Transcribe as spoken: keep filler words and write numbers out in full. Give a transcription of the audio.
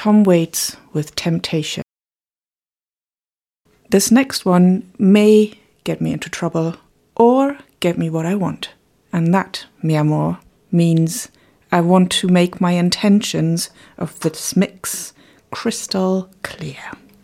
Tom Waits with Temptation. This next one may get me into trouble or get me what I want. And that, mi amor, means I want to make my intentions of this mix crystal clear.